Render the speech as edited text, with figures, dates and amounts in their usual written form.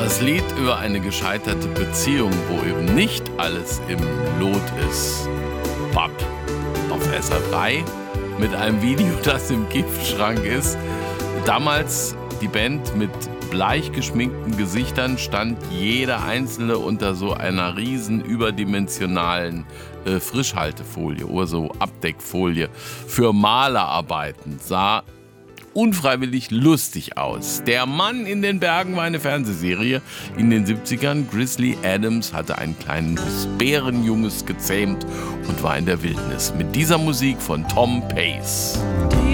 Das Lied über eine gescheiterte Beziehung, wo eben nicht alles im Lot ist. Bab auf SR3 mit einem Video, das im Giftschrank ist. Damals die Band mit bleich geschminkten Gesichtern, stand jeder Einzelne unter so einer riesen überdimensionalen Frischhaltefolie oder so Abdeckfolie für Malerarbeiten. Sah unfreiwillig lustig aus. Der Mann in den Bergen war eine Fernsehserie in den 70ern. Grizzly Adams hatte ein kleines Bärenjunges gezähmt und war in der Wildnis. Mit dieser Musik von Tom Pace.